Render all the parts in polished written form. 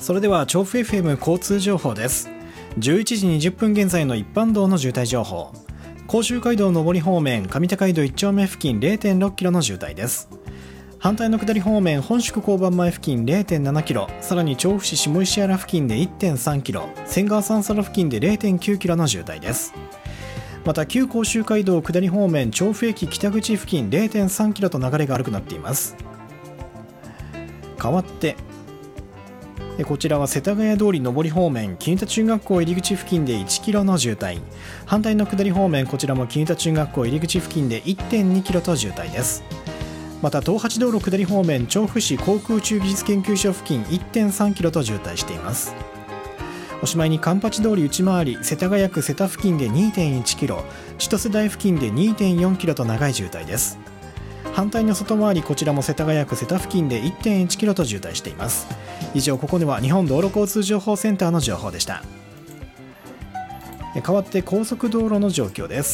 それでは調布 FM 交通情報です。11時20分現在の一般道の渋滞情報。甲州街道上り方面上高井戸1丁目付近 0.6 キロの渋滞です。反対の下り方面本宿交番前付近 0.7 キロ、さらに調布市下石原付近で 1.3 キロ、仙川三皿付近で 0.9 キロの渋滞です。また旧甲州街道下り方面調布駅北口付近 0.3 キロと流れが悪くなっています。代わってこちらは世田谷通り上り方面金田中学校入り口付近で1キロの渋滞、反対の下り方面こちらも金田中学校入り口付近で 1.2 キロと渋滞です。また東八道路下り方面調布市航空宇宙技術研究所付近 1.3 キロと渋滞しています。おしまいに環八通り内回り世田谷区瀬田付近で 2.1 キロ、千歳台付近で 2.4 キロと長い渋滞です。反対の外回りこちらも世田谷区瀬田付近で 1.1 キロと渋滞しています。以上、ここでは日本道路交通情報センターの情報でした。代わって高速道路の状況です。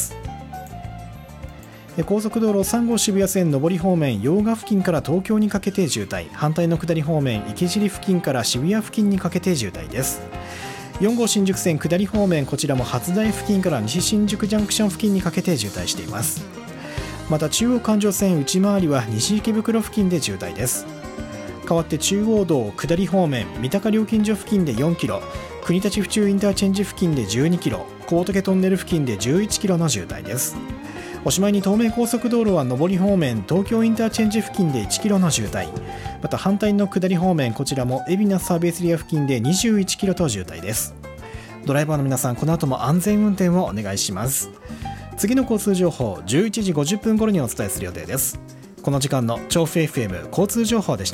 高速道路3号渋谷線上り方面用賀付近から東京にかけて渋滞、反対の下り方面池尻付近から渋谷付近にかけて渋滞です。4号新宿線下り方面こちらも初台付近から西新宿ジャンクション付近にかけて渋滞しています。また中央環状線内回りは西池袋付近で渋滞です。代わって中央道下り方面三鷹料金所付近で4キロ、国立府中インターチェンジ付近で12キロ、小仏トンネル付近で11キロの渋滞です。おしまいに東名高速道路は上り方面東京インターチェンジ付近で1キロの渋滞、また反対の下り方面こちらも海老名サービスエリア付近で21キロと渋滞です。ドライバーの皆さん、この後も安全運転をお願いします。次の交通情報11時50分頃にお伝えする予定です。この時間の調布 FM 交通情報でした。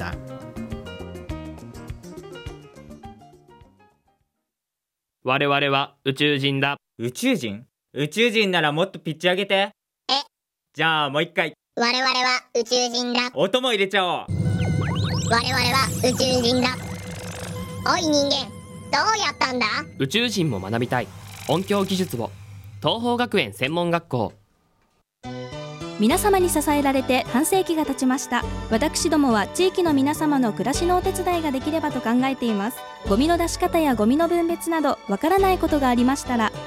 我々は宇宙人だ。 宇宙人？宇宙人ならもっとピッチ上げて。じゃあもう一回。 我々は宇宙人だ。 音も入れちゃおう。 我々は宇宙人だ。おい人間、どうやったんだ？ 宇宙人も学びたい音響技術を。東邦学園専門学校。 皆様に支えられて半世紀が経ちました。私どもは地域の皆様の暮らしのお手伝いができればと考えています。ゴミの出し方やゴミの分別などわからないことがありましたら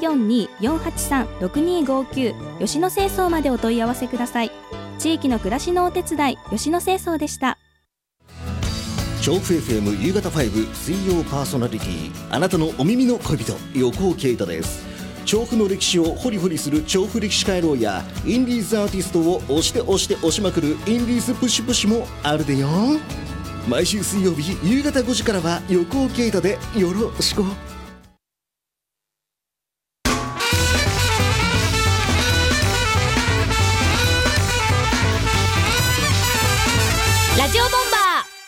042-483-6259 吉野清掃までお問い合わせください。地域の暮らしのお手伝い、吉野清掃でした。 調布 FM 夕方5水曜パーソナリティ、あなたのお耳の恋人、横尾啓太です。調布の歴史をホリホリする調布歴史回廊やインディーズアーティストを押して押して押しまくるインディーズプッシュプッシュもあるでよ。毎週水曜日夕方5時からは横尾啓太でよろしく。 ラジオボンバー。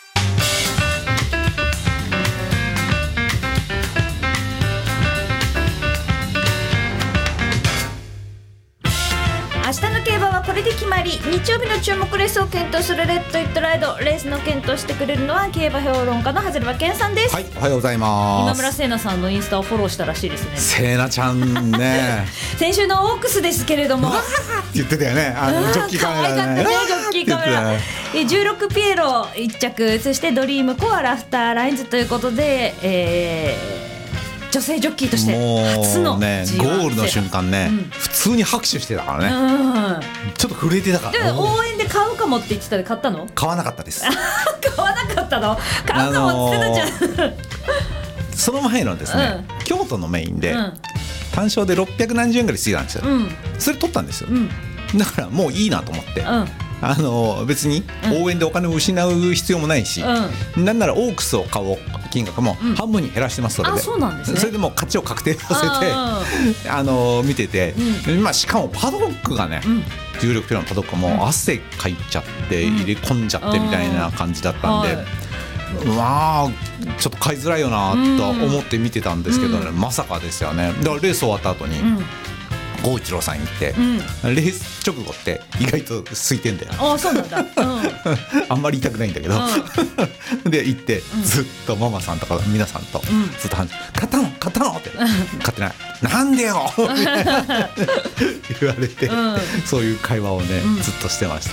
明日の競馬はこれで決まり。日曜日の注目レースを検討するレッドイットライド。レースの検討してくれるのは競馬評論家の長谷川健さんです。 はい、おはようございます。 今村聖奈さんのインスタをフォローしたらしいですね。 聖奈ちゃんね先週のオークスですけれどもって言ってたよね。ジョッキーカメラね、ジョッキーカメラ16ピエロ1着、そしてドリームコアラフターラインズということで、女性ジョッキーとして初の G1 ゴールの瞬間ね、普通に拍手してたからね、ちょっと震えてたから。 で応援で買うかもって言ってたで買ったの？ 買わなかったです買わなかったの？買うかもって言ってたじゃん、 その前のですね、京都のメインで、単勝で600何十円ぐらいついたんですよ、それ取ったんですよ、だからもういいなと思って、別に応援でお金を失う必要もないし、なんならオークスを買おう金額も半分に減らしてます。それで、 そうなんですね。 それでもう勝ちを確定させて見てて、しかもパドックがね、16ピロのパドックも汗かいちゃって入れ込んじゃってみたいな感じだったんで、まあちょっと買いづらいよなと思って見てたんですけどね、まさかですよね。だからレース終わった後に郷一郎さんに行って、レース直後って意外と空いてんだよ。 そうなんだ、 あんまり痛くないんだけど、で行ってずっとママさんとか皆さんとずっと買ったの買ったのって買ってないなんでよ言われて、そういう会話をねずっとしてました